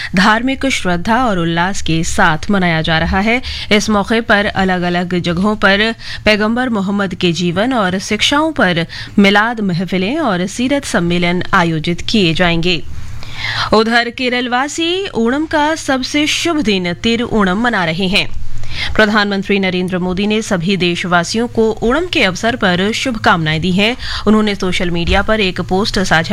धार्मिक श्रद्धा और उल्लास के साथ मनाया जा रहा है। इस मौके पर अलग अलग जगहों पर पैगंबर मोहम्मद के जीवन और शिक्षाओं पर मिलाद महफिलें और सीरत सम्मेलन आयोजित किए जाएंगे। उधर केरलवासी ओणम का सबसे शुभ दिन तिरुओणम मना रहे हैं। प्रधानमंत्री नरेंद्र मोदी ने सभी देशवासियों को ओणम के अवसर पर शुभकामनाएं दी हैं। उन्होंने सोशल मीडिया पर एक पोस्ट साझा